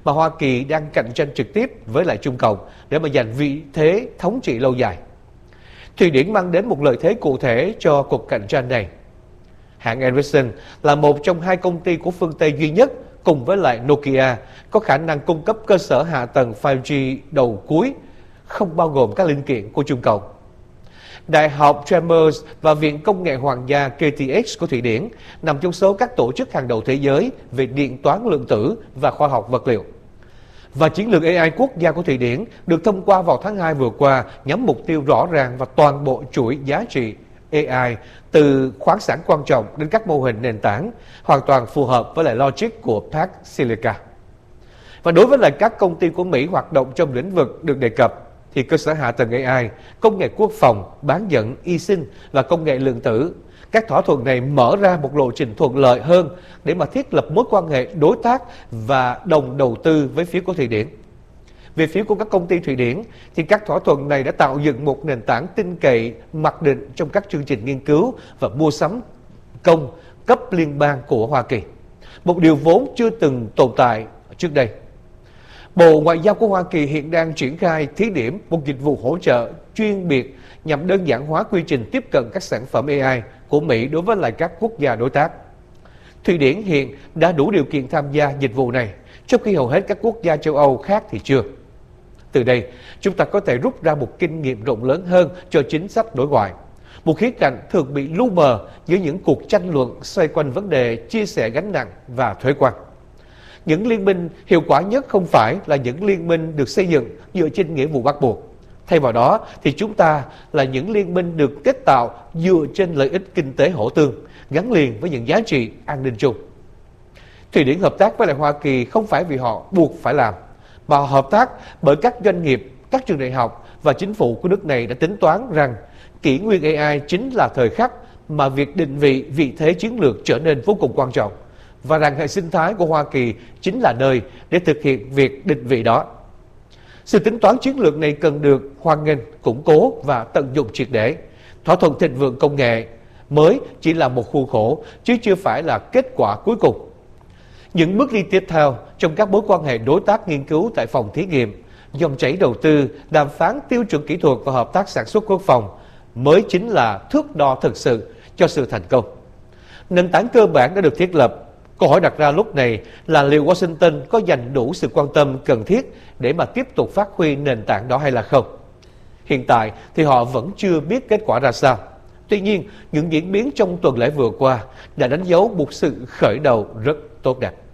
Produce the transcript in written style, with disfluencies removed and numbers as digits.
mà Hoa Kỳ đang cạnh tranh trực tiếp với lại Trung Cộng để mà giành vị thế thống trị lâu dài. Thụy Điển mang đến một lợi thế cụ thể cho cuộc cạnh tranh này. Hãng Ericsson là một trong hai công ty của phương Tây duy nhất cùng với lại Nokia có khả năng cung cấp cơ sở hạ tầng 5G đầu cuối, không bao gồm các linh kiện của Trung Cộng. Đại học Chalmers và Viện Công nghệ Hoàng gia KTH của Thụy Điển nằm trong số các tổ chức hàng đầu thế giới về điện toán lượng tử và khoa học vật liệu. Và chiến lược AI quốc gia của Thụy Điển được thông qua vào tháng 2 vừa qua nhắm mục tiêu rõ ràng và toàn bộ chuỗi giá trị AI từ khoáng sản quan trọng đến các mô hình nền tảng, hoàn toàn phù hợp với lại logic của Pax Silica. Và đối với lại các công ty của Mỹ hoạt động trong lĩnh vực được đề cập, thì cơ sở hạ tầng AI, công nghệ quốc phòng, bán dẫn, y sinh và công nghệ lượng tử, các thỏa thuận này mở ra một lộ trình thuận lợi hơn để mà thiết lập mối quan hệ đối tác và đồng đầu tư với phía của Thụy Điển. Về phía của các công ty Thụy Điển, thì các thỏa thuận này đã tạo dựng một nền tảng tin cậy mặc định trong các chương trình nghiên cứu và mua sắm công cấp liên bang của Hoa Kỳ, một điều vốn chưa từng tồn tại trước đây. Bộ Ngoại giao của Hoa Kỳ hiện đang triển khai thí điểm một dịch vụ hỗ trợ chuyên biệt nhằm đơn giản hóa quy trình tiếp cận các sản phẩm AI của Mỹ đối với lại các quốc gia đối tác. Thụy Điển hiện đã đủ điều kiện tham gia dịch vụ này, trong khi hầu hết các quốc gia châu Âu khác thì chưa. Từ đây, chúng ta có thể rút ra một kinh nghiệm rộng lớn hơn cho chính sách đối ngoại, một khía cạnh thường bị lu mờ giữa những cuộc tranh luận xoay quanh vấn đề chia sẻ gánh nặng và thuế quan. Những liên minh hiệu quả nhất không phải là những liên minh được xây dựng dựa trên nghĩa vụ bắt buộc. Thay vào đó thì chúng ta là những liên minh được kết tạo dựa trên lợi ích kinh tế hỗ tương, gắn liền với những giá trị an ninh chung. Thụy Điển hợp tác với lại Hoa Kỳ không phải vì họ buộc phải làm, mà họ hợp tác bởi các doanh nghiệp, các trường đại học và chính phủ của nước này đã tính toán rằng kỷ nguyên AI chính là thời khắc mà việc định vị vị thế chiến lược trở nên vô cùng quan trọng, và rằng hệ sinh thái của Hoa Kỳ chính là nơi để thực hiện việc định vị đó. Sự tính toán chiến lược này cần được hoan nghênh, củng cố và tận dụng triệt để. Thỏa thuận thịnh vượng công nghệ mới chỉ là một khuôn khổ, chứ chưa phải là kết quả cuối cùng. Những bước đi tiếp theo trong các mối quan hệ đối tác nghiên cứu tại phòng thí nghiệm, dòng chảy đầu tư, đàm phán tiêu chuẩn kỹ thuật và hợp tác sản xuất quốc phòng mới chính là thước đo thực sự cho sự thành công. Nền tảng cơ bản đã được thiết lập. Câu hỏi đặt ra lúc này là liệu Washington có dành đủ sự quan tâm cần thiết để mà tiếp tục phát huy nền tảng đó hay là không? Hiện tại thì họ vẫn chưa biết kết quả ra sao. Tuy nhiên, những diễn biến trong tuần lễ vừa qua đã đánh dấu một sự khởi đầu rất tốt đẹp.